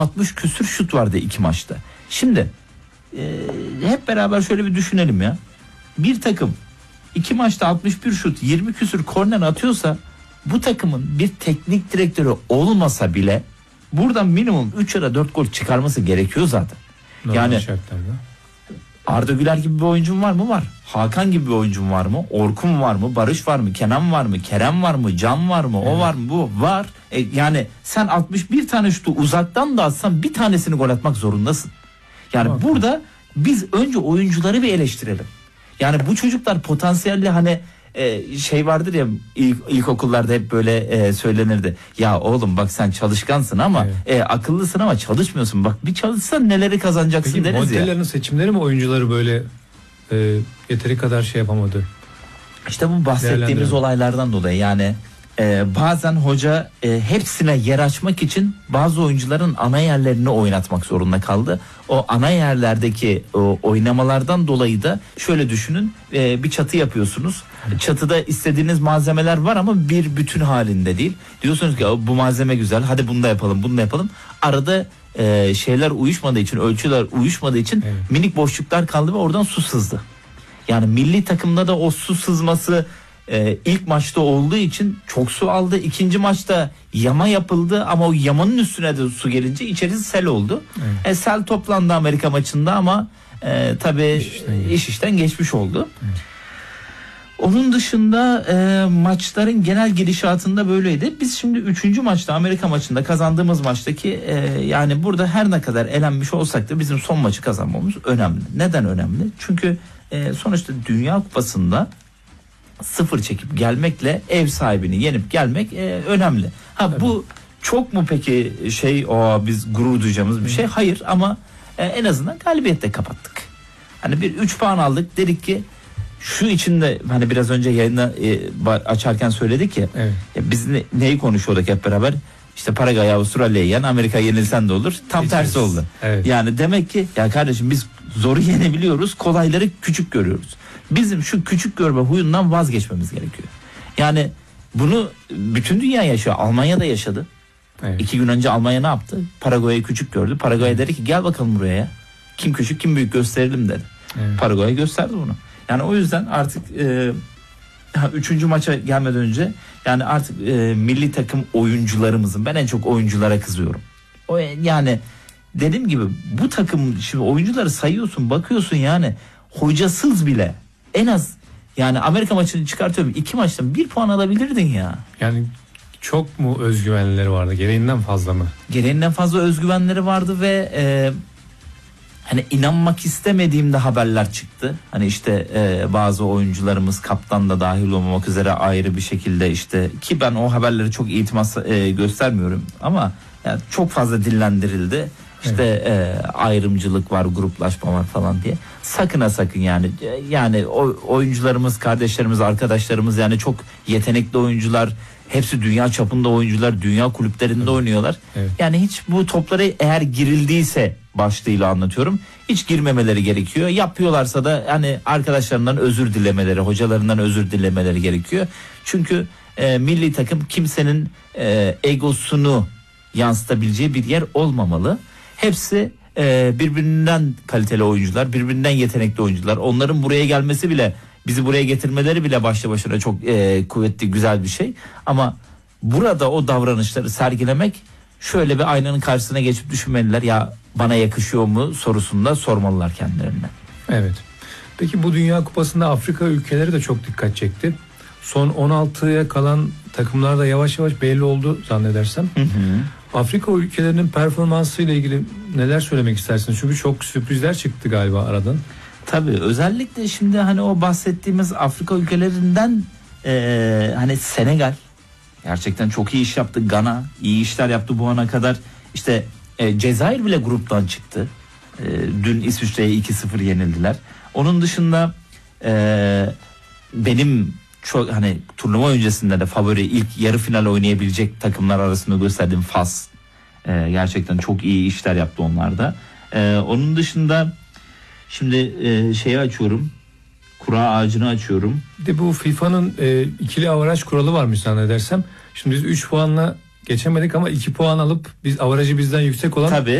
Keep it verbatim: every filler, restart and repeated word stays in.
altmış küsür şut vardı iki maçta. Şimdi e, hep beraber şöyle bir düşünelim ya. Bir takım iki maçta altmış bir şut, yirmi küsür korner atıyorsa, bu takımın bir teknik direktörü olmasa bile buradan minimum üç ya da dört gol çıkarması gerekiyor zaten. Normal yani şartlarda. Arda Güler gibi bir oyuncum var mı? Var. Hakan gibi bir oyuncum var mı? Orkun var mı? Barış var mı? Kenan var mı? Kerem var mı? Can var mı? Evet. O var mı? Bu var. E, yani sen altmış bir tane şutu uzaktan da atsan bir tanesini gol atmak zorundasın. Yani tamam. Burada biz önce oyuncuları bir eleştirelim. Yani bu çocuklar potansiyelli, hani e, şey vardır ya, ilk, ilkokullarda hep böyle e, söylenirdi. Ya oğlum bak sen çalışkansın ama evet. e, akıllısın ama çalışmıyorsun. Bak bir çalışsan neleri kazanacaksın. Peki, deriz ya. Modellerin seçimleri mi oyuncuları böyle e, yeteri kadar şey yapamadı? İşte bu bahsettiğimiz olaylardan dolayı yani e, bazen hoca e, hepsine yer açmak için bazı oyuncuların ana yerlerini oynatmak zorunda kaldı. O ana yerlerdeki o oynamalardan dolayı da şöyle düşünün, e, bir çatı yapıyorsunuz. Çatıda istediğiniz malzemeler var ama bir bütün halinde değil. Diyorsunuz ki bu malzeme güzel, hadi bunu da yapalım, bunu da yapalım. Arada e, şeyler uyuşmadığı için, ölçüler uyuşmadığı için evet. minik boşluklar kaldı ve oradan su sızdı. Yani milli takımda da o su sızması e, ilk maçta olduğu için çok su aldı. İkinci maçta yama yapıldı ama o yamanın üstüne de su gelince içerisi sel oldu. Evet. E, sel toplandı Amerika maçında ama e, tabii iş işten, iş işten geçmiş oldu. Evet. Onun dışında e, maçların genel gidişatında böyleydi. Biz şimdi üçüncü maçta, Amerika maçında kazandığımız maçtaki e, yani burada her ne kadar elenmiş olsak da bizim son maçı kazanmamız önemli. Neden önemli? Çünkü e, sonuçta Dünya Kupası'nda sıfır çekip gelmekle ev sahibini yenip gelmek e, önemli. Ha evet. Bu çok mu peki şey, o biz gurur duyacağımız bir şey? Hayır ama e, en azından galibiyetle kapattık. Hani bir üç puan aldık, dedik ki şu içinde, hani biraz önce yayını e, açarken söyledik ya, evet. ya biz ne, neyi konuşuyorduk hep beraber? İşte Paraguay Avustralya'yı yen, Amerika yenilsen de olur. Tam Hiç tersi oldu. Evet. Yani demek ki ya kardeşim biz zoru yenebiliyoruz, kolayları küçük görüyoruz. Bizim şu küçük görme huyundan vazgeçmemiz gerekiyor. Yani bunu bütün dünya yaşıyor. Almanya da yaşadı. Evet. İki gün önce Almanya ne yaptı? Paraguay'ı küçük gördü. Paraguay evet. dedi ki gel bakalım buraya. Kim küçük kim büyük gösterelim dedi. Evet. Paraguay gösterdi bunu. Yani o yüzden artık e, üçüncü maça gelmeden önce yani artık e, milli takım oyuncularımızın, ben en çok oyunculara kızıyorum. O yani dediğim gibi bu takım, şimdi oyuncuları sayıyorsun, bakıyorsun yani hocasız bile en az yani Amerika maçını çıkartıyorum, iki maçtan bir puan alabilirdin ya. Yani çok mu özgüvenleri vardı? Gereğinden fazla mı? Gereğinden fazla özgüvenleri vardı ve e, hani inanmak istemediğimde haberler çıktı. Hani işte e, bazı oyuncularımız, kaptan da dahil olmamak üzere ayrı bir şekilde, işte ki ben o haberleri çok itimat e, göstermiyorum ama yani çok fazla dillendirildi. İşte evet. e, ayrımcılık var, gruplaşma var falan diye. Sakın ha sakın yani. Yani o oyuncularımız, kardeşlerimiz, arkadaşlarımız yani çok yetenekli oyuncular. Hepsi dünya çapında oyuncular, dünya kulüplerinde evet. oynuyorlar. Evet. Yani hiç bu toplara eğer girildiyse, başlığıyla anlatıyorum, hiç girmemeleri gerekiyor. Yapıyorlarsa da hani arkadaşlarından özür dilemeleri, hocalarından özür dilemeleri gerekiyor. Çünkü e, milli takım kimsenin e, egosunu yansıtabileceği bir yer olmamalı. Hepsi e, birbirinden kaliteli oyuncular, birbirinden yetenekli oyuncular. Onların buraya gelmesi bile, bizi buraya getirmeleri bile başlı başına çok e, kuvvetli, güzel bir şey. Ama burada o davranışları sergilemek, şöyle bir aynanın karşısına geçip düşünmeliler. Ya bana yakışıyor mu sorusunda sormalılar kendilerine. Evet. Peki bu Dünya Kupası'nda Afrika ülkeleri de çok dikkat çekti. Son on altıya kalan takımlar da yavaş yavaş belli oldu zannedersem. Hı hı. Afrika ülkelerinin performansı ile ilgili neler söylemek istersiniz? Çünkü çok sürprizler çıktı galiba aradan. Tabii özellikle şimdi hani o bahsettiğimiz Afrika ülkelerinden e, hani Senegal gerçekten çok iyi iş yaptı. Gana iyi işler yaptı bu ana kadar. İşte e, Cezayir bile gruptan çıktı. E, dün İsviçre'ye iki sıfır yenildiler. Onun dışında e, benim çok hani turnuva öncesinde de favori, ilk yarı final oynayabilecek takımlar arasında gösterdiğim Fas. E, gerçekten çok iyi işler yaptı onlar da. E, onun dışında şimdi e, şeyi açıyorum. Kura ağacını açıyorum. Bir de bu FIFA'nın e, ikili avaraj kuralı varmış zannedersem. Şimdi biz üç puanla geçemedik ama iki puan alıp biz avarajı bizden yüksek olan Tabii.